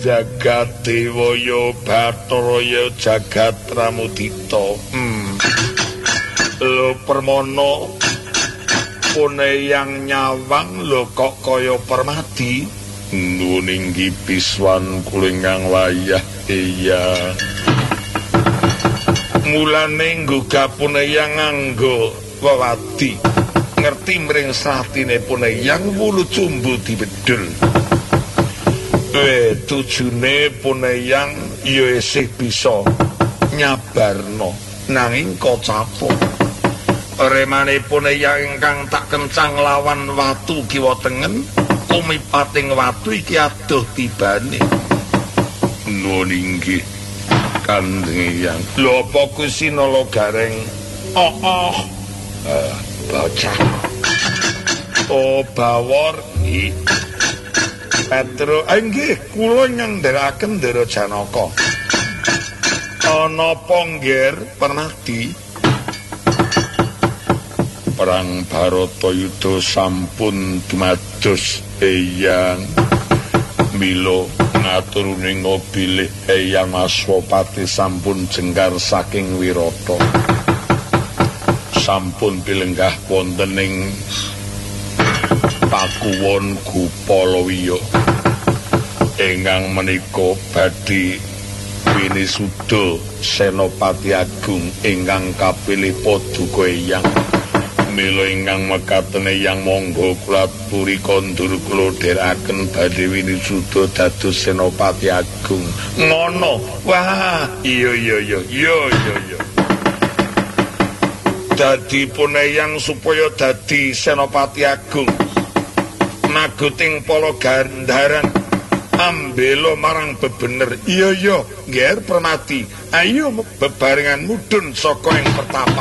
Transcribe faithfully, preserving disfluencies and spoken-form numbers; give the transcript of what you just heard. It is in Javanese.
jagat dewaya Bathara jagat Pramudita. Hmm. Lho Permana puneyang nyawang lho kok kaya Permadi. Nuwun inggih piswan kula ingkang wayah. Iya. Mulane nggugah puneyang nganggo wewadi. Ngerti mring sratine puneyang wulu cumbu dibedhul. Eh tujune puneyang ya isih bisa nyabarno nanging kocapuk. Remane puneyang ingkang tak kencang lawan watu kiwa tengen, kumipating watu iki adoh tibane. Nuwun inggih Kanjeng Hyang. Lho apa Gusti Nala Gareng? Oh oh. Uh, bocah. Oh bawor iki. Petro inggih kula nyandharaken Ndara Janaka. Ana apa nggih Permadi? Perang Baratayuda sampun dumados Eyang. Mila ngaturning bilih Eyang Aswapati sampun jengkar saking Wirata. Sampun pilenggah wonten ing Pakuwon Gupalawiya. Ingkang menika badhe winisuda Senopati Agung ingkang kapilih Paduka Eyang. Mila ingkang mekaten Eyang monggo kula aturi kondur kula dherekaken badhe winisuda dados Senopati Agung. Ngono. Wah, iya iya iya iya iya iya. Dadi pun Eyang supaya dadi Senopati Agung. Naguting Pala Gandharan ambela marang bebener. Iya iya, nggih Permadi. Ayo bebarengan mudhun saka ing pertapa.